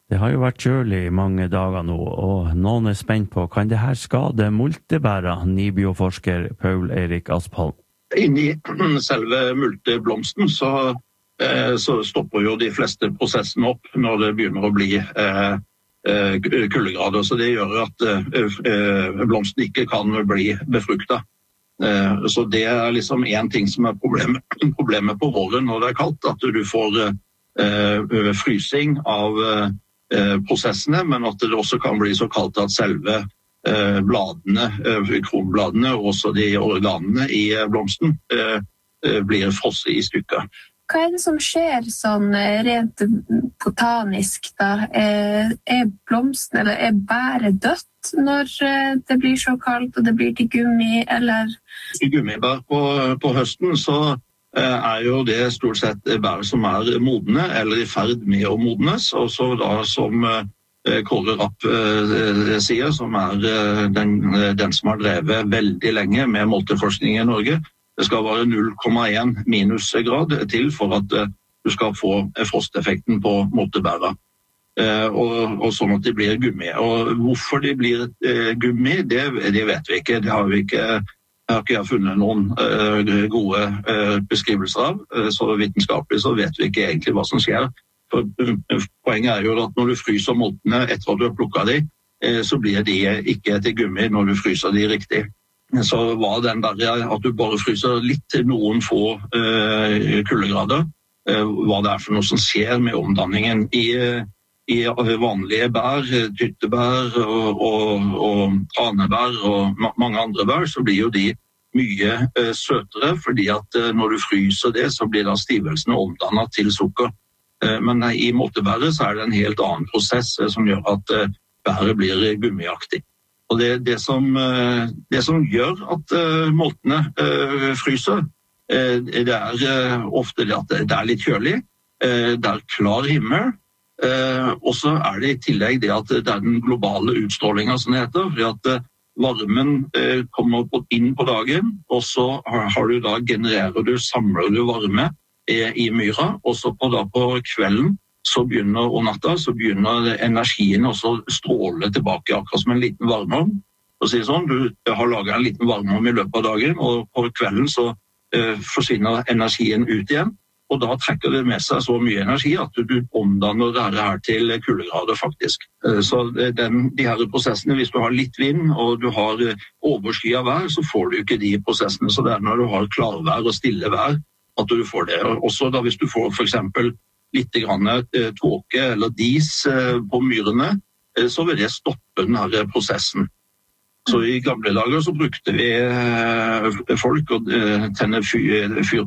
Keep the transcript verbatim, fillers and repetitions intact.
Det har jo vært kjølig i mange dager nå, og noen er spent på, kan det her skade multebæra, Nibio-forsker Paul Erik Aspholm? Inni selve multeblomsten så, eh, så stopper jo de fleste prosessene opp når det begynner å bli eh, kuldegrader, så det gjør at eh, blomsten ikke kan bli befruktet. Eh, så det er liksom en ting som er problemet, problemet på våren når det er kaldt, at du får eh, frysing av eh, prosessene, men at det også kan bli så kaldt at selve eh, bladene, eh, kronbladene og også de organene i blomsten eh, blir frosset i stykker. Hva er det som skjer sånn rent botanisk da? Er, er blomsten eller er bæret dødt når det blir så kaldt og det blir til gummi, eller? I gummibær på, på høsten så er jo det stort sett bær som er modne eller i ferd med å modnes, og så da som Kåre Rapp sier, som er den, den som har drevet veldig lenge med molteforskning i Norge. Det skal være null komma én minusgrad til for at du skal få frosteffekten på moltebæra, og, og sånn at de blir gummi. Og hvorfor de blir gummi, det, det vet vi ikke. Det har vi ikke Jeg har ikke funnet noen uh, gode uh, beskrivelser av, uh, så vitenskapelig så vet vi ikke egentlig hva som skjer. For, uh, poenget er jo at når du fryser moltene etter at du har plukket de, uh, så blir de ikke til gummi når du fryser de riktig. Så var den der at du bare fryser litt til noen få uh, kuldegrader, uh, hva det er for noe som skjer med omdanningen i uh, I vanlige bær, tyttebær og, og, og tranebær og ma mange andre bær, så blir jo de mye eh, søtere, fordi at eh, når du fryser det, så blir da stivelsene omdannet til sukker. Eh, men nei, i moltebæret så er det en helt annen prosess eh, som gjør at eh, bæret blir gummiaktig. Og det, det, som, eh, det som gjør at eh, moltene eh, fryser, eh, det er eh, ofte det at det er litt kjølig, eh, det er klar himmel, Eh, og så er det i tillegg det at det er den globale utstrålingen som det heter, fordi at eh, varmen eh, kommer inn på dagen, og så har, har du da genererer du, samler du varme eh, i myra, og så på, da, på kvelden så begynner, og natta så begynner energien også å stråle tilbake, akkurat som en liten varmeovn. Og si sånn, du har laget en liten varmeovn i løpet av dagen, og på kvelden så eh, forsvinner energien ut igjen. Og da trekker det med seg så mye energi at du omdanner det her til kuldegrader faktisk. Så den, de her prosessene, hvis du har litt vind og du har overskyet vær, så får du ikke de prosessene. Så det er når du har klarvær og stille vær at du får det. Også da hvis du får for eksempel litt grann tåke eller dis på myrene, så vil det stoppe denne prosessen. Så i gamle dager så brukte vi folk å tenne fyr